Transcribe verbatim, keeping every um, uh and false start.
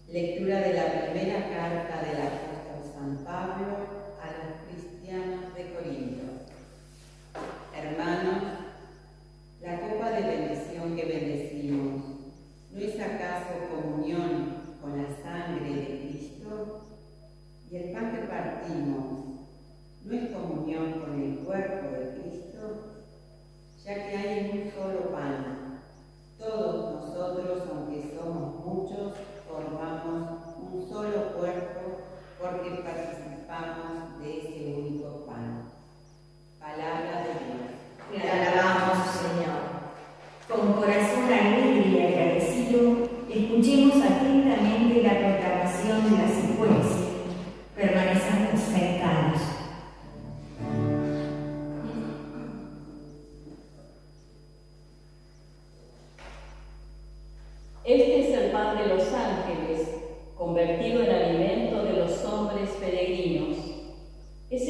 Lectura de la primera carta del apóstol San Pablo a los cristianos de Corinto. Hermanos, la copa de bendición que bendecimos, ¿no es acaso comunión con la sangre de Cristo? Y el pan que partimos, ¿no es comunión con el cuerpo de Cristo? Ya que hay un solo pan, todos nosotros, aunque somos muchos, formamos un solo cuerpo porque participamos de ese único pan. Palabra de Dios. Te alabamos, Señor. Con corazón alegre y agradecido, escuchemos atentamente la proclamación de la secuencia. Permanezcamos cercanos. Este es el pan de los ángeles, convertido en alimento de los hombres peregrinos.